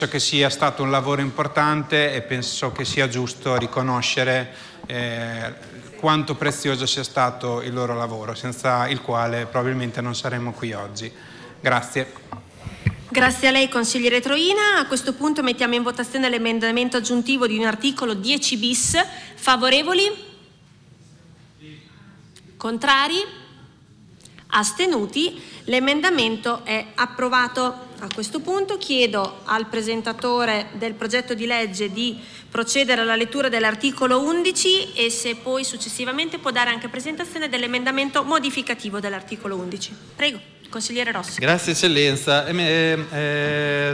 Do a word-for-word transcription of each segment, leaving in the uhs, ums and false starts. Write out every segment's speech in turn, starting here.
Penso che sia stato un lavoro importante e penso che sia giusto riconoscere eh, quanto prezioso sia stato il loro lavoro, senza il quale probabilmente non saremmo qui oggi. Grazie. Grazie a lei, consigliere Troina. A questo punto mettiamo in votazione l'emendamento aggiuntivo di un articolo dieci bis. Favorevoli? Contrari? Astenuti? L'emendamento è approvato. A questo punto chiedo al presentatore del progetto di legge di procedere alla lettura dell'articolo undici e se poi successivamente può dare anche presentazione dell'emendamento modificativo dell'articolo undici. Prego, consigliere Rossi. Grazie Eccellenza. Eh, eh,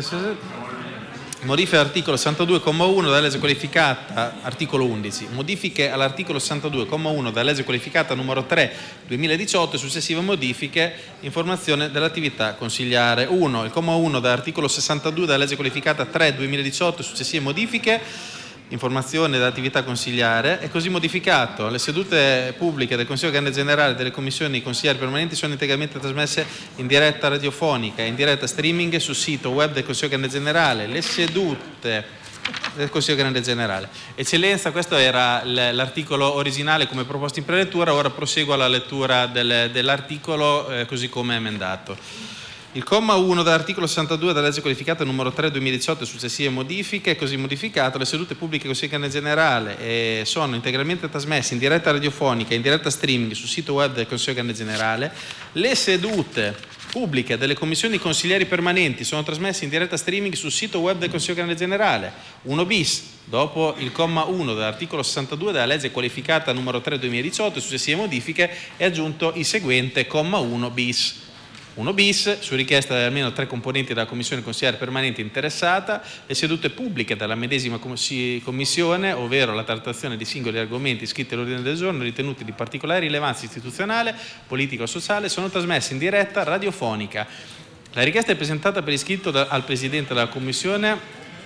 Modifica all'articolo sessantadue comma uno della legge qualificata, articolo undici. Modifiche all'articolo sessantadue comma uno della legge qualificata numero tre duemiladiciotto e successive modifiche, informazione dell'attività consigliare. uno. Il comma uno dell'articolo sessantadue della legge qualificata tre duemiladiciotto e successive modifiche, informazione dell'attività consigliare, è così modificato. Le sedute pubbliche del Consiglio Grande Generale e delle commissioni consigliari permanenti sono integralmente trasmesse in diretta radiofonica e in diretta streaming sul sito web del Consiglio Grande Generale. Le sedute del Consiglio Grande Generale. Eccellenza, questo era l'articolo originale come proposto in prelettura, ora proseguo alla lettura del, dell'articolo eh, così come emendato. Il comma uno dell'articolo sessantadue della legge qualificata numero tre duemiladiciotto e successive modifiche è così modificato. Le sedute pubbliche del Consiglio Grande Generale eh, sono integralmente trasmesse in diretta radiofonica e in diretta streaming sul sito web del Consiglio Grande Generale. Le sedute pubbliche delle commissioni consigliari permanenti sono trasmesse in diretta streaming sul sito web del Consiglio Grande Generale. uno bis. Dopo il comma uno dell'articolo sessantadue della legge qualificata numero tre duemiladiciotto e successive modifiche è aggiunto il seguente comma uno bis. uno bis, su richiesta di almeno tre componenti della commissione consigliare permanente interessata, le sedute pubbliche della medesima commissione, ovvero la trattazione di singoli argomenti iscritti all'ordine del giorno ritenuti di particolare rilevanza istituzionale, politica o sociale, sono trasmesse in diretta radiofonica. La richiesta è presentata per iscritto da, al Presidente della Commissione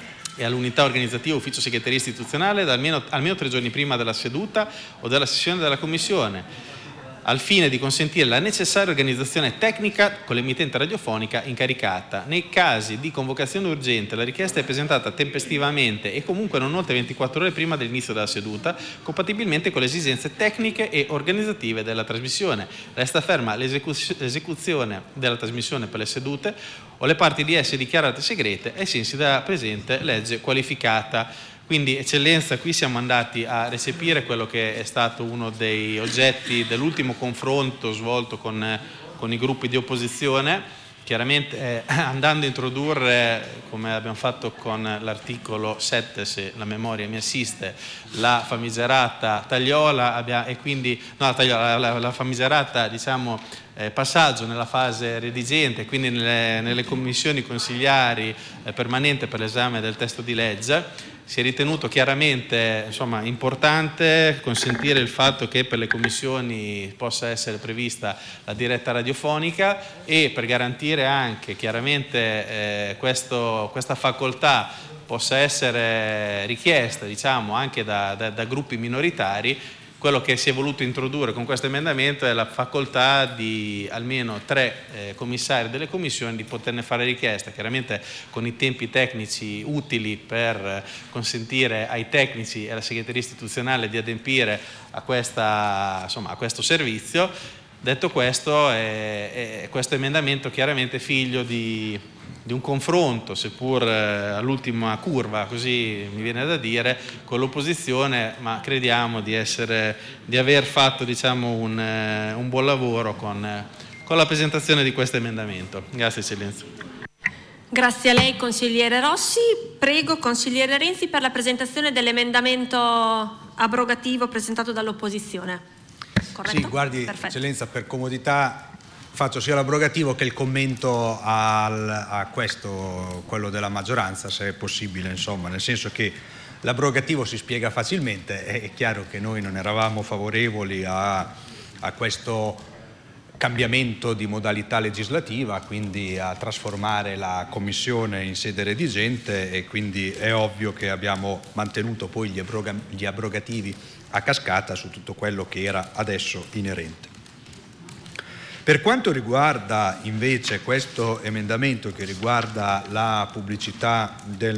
e all'unità organizzativa ufficio segreteria istituzionale da almeno, almeno tre giorni prima della seduta o della sessione della Commissione, al fine di consentire la necessaria organizzazione tecnica con l'emittente radiofonica incaricata. Nei casi di convocazione urgente la richiesta è presentata tempestivamente e comunque non oltre ventiquattro ore prima dell'inizio della seduta, compatibilmente con le esigenze tecniche e organizzative della trasmissione. Resta ferma l'esecuzione della trasmissione per le sedute o le parti di esse dichiarate segrete ai sensi della presente legge qualificata. Quindi, Eccellenza, qui siamo andati a recepire quello che è stato uno dei oggetti dell'ultimo confronto svolto con, con i gruppi di opposizione, chiaramente eh, andando a introdurre, come abbiamo fatto con l'articolo sette, se la memoria mi assiste, la famigerata tagliola abbia, e quindi no, la, tagliola, la, la famigerata diciamo, eh, passaggio nella fase redigente, quindi nelle, nelle commissioni consigliari eh, permanente per l'esame del testo di legge. Si è ritenuto chiaramente insomma, importante consentire il fatto che per le commissioni possa essere prevista la diretta radiofonica e per garantire anche chiaramente eh, questo, questa facoltà possa essere richiesta diciamo, anche da, da, da gruppi minoritari. Quello che si è voluto introdurre con questo emendamento è la facoltà di almeno tre eh, commissari delle commissioni di poterne fare richiesta, chiaramente con i tempi tecnici utili per consentire ai tecnici e alla segreteria istituzionale di adempiere a, questa, insomma, a questo servizio. Detto questo, è, è questo emendamento chiaramente figlio di, di un confronto, seppur all'ultima curva, così mi viene da dire, con l'opposizione, ma crediamo di, essere, di aver fatto diciamo, un, un buon lavoro con, con la presentazione di questo emendamento. Grazie Eccellenza. Grazie a lei, consigliere Rossi. Prego, consigliere Renzi, per la presentazione dell'emendamento abrogativo presentato dall'opposizione. Corretto? Sì, guardi, Perfetto. Eccellenza, per comodità faccio sia l'abrogativo che il commento al, a questo, quello della maggioranza, se è possibile, insomma, nel senso che l'abrogativo si spiega facilmente, è chiaro che noi non eravamo favorevoli a, a questo cambiamento di modalità legislativa, quindi a trasformare la Commissione in sede redigente, e quindi è ovvio che abbiamo mantenuto poi gli, abroga, gli abrogativi a cascata su tutto quello che era adesso inerente. Per quanto riguarda invece questo emendamento che riguarda la pubblicità del